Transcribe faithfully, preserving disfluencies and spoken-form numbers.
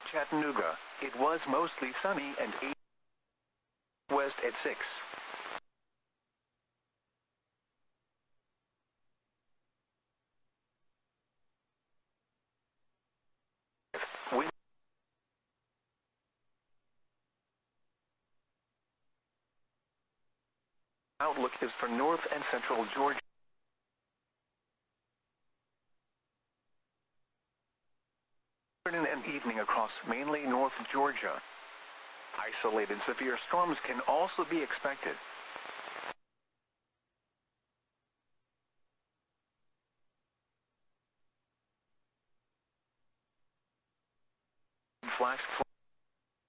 Chattanooga, it was mostly sunny and eight west at six. Wind outlook is for north and central Georgia. Afternoon and evening across mainly north Georgia. Isolated severe storms can also be expected. Flash